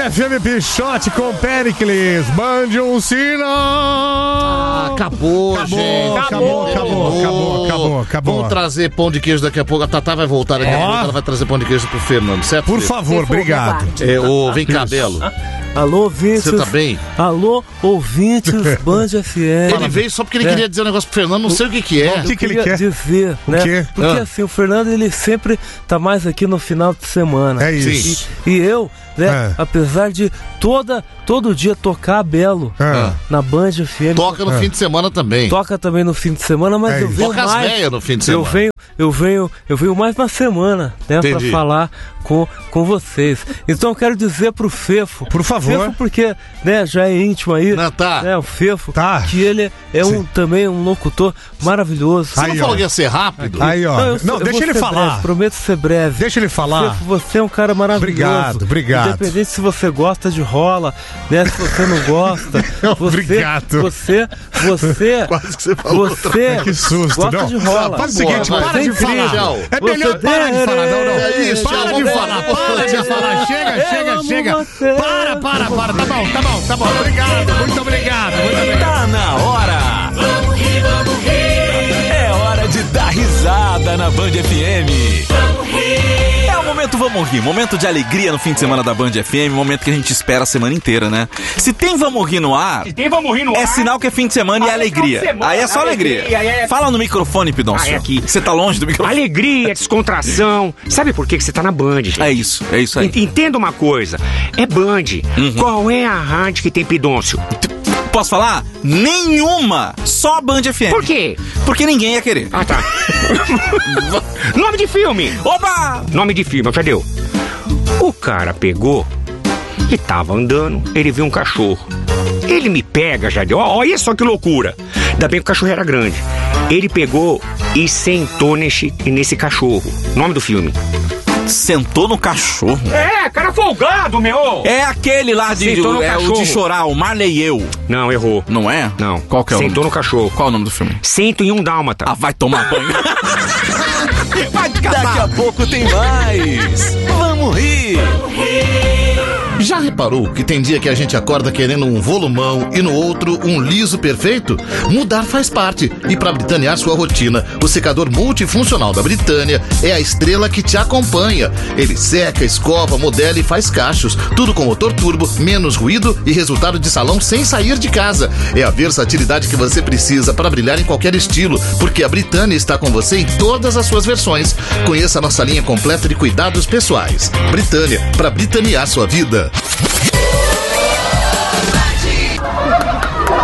FM Pichote com Péricles, Band Uncina. Acabou, gente. Acabou. Vamos trazer pão de queijo daqui a pouco. A Tatá vai voltar daqui a pouco. Ela vai trazer pão de queijo pro Fernando, certo? Por favor, obrigado. Vem cá, Belo. Alô, ouvintes. Você tá bem? Alô, ouvintes Band FM. Ele veio só porque ele queria dizer um negócio pro Fernando, não sei o que é. O que ele quer? Dizer, né? O quê? Porque assim, o Fernando, ele sempre tá mais aqui no final de semana. É isso. E eu, né, apesar de todo dia tocar Belo na Band FM. Toca no fim de semana também. Toca também no fim de semana, mas eu venho toca mais... as velhas no fim de semana. Eu venho mais na semana, né, pra falar com vocês. Então eu quero dizer pro Fefo, por favor, Fefo porque, né, já é íntimo aí, né, o Fefo, que ele é também um locutor maravilhoso. Você não falou que ia ser rápido? Aí, ó. Não, deixa ele falar. Breve, prometo ser breve. Deixa ele falar. Fefo, você é um cara maravilhoso. Obrigado. Independente se você gosta de rola, né, se você não gosta. Obrigado. Você quase que você falou. Você que susto. gosta de rola. Faz o seguinte, para de falar. É melhor parar de falar. Não. É isso, para de falar. Chega. Para. Tá bom. Muito obrigado. Tá na hora. Vamos rir. É hora de dar risada na Band FM. Vamos rir. É o momento Vamos Rir, momento de alegria no fim de semana da Band FM, momento que a gente espera a semana inteira, né? Se tem Vamos Rir no ar, é sinal que é fim de semana e é alegria. Aí é só alegria. Fala no microfone, Pidoncio. É aqui. Você tá longe do microfone. Alegria, descontração. Sabe por que você tá na Band, gente? É isso aí. Entenda uma coisa, é Band. Qual é a rádio que tem Pidoncio? Posso falar? Nenhuma! Só Band FM. Por quê? Porque ninguém ia querer. Ah, tá. Nome de filme. Opa! Nome de filme, cadê? O cara pegou e tava andando, ele viu um cachorro. Ele me pega, já deu. Olha só que loucura. Ainda bem que o cachorro era grande. Ele pegou e sentou nesse cachorro. Nome do filme. Sentou no cachorro? É, cara folgado, meu! É aquele lá de chorar, o Marley e eu. Não, errou. Não é? Não. Qual que é o nome? Sentou no cachorro. Qual é o nome do filme? 101 Dálmata. Ah, vai tomar banho. Vai te catar. Daqui a pouco tem mais. Vamos rir. Já reparou que tem dia que a gente acorda querendo um volumão e no outro um liso perfeito? Mudar faz parte. E para britanear sua rotina, o secador multifuncional da Britânia é a estrela que te acompanha. Ele seca, escova, modela e faz cachos. Tudo com motor turbo, menos ruído e resultado de salão sem sair de casa. É a versatilidade que você precisa para brilhar em qualquer estilo, porque a Britânia está com você em todas as suas versões. Conheça a nossa linha completa de cuidados pessoais. Britânia, para britanear sua vida.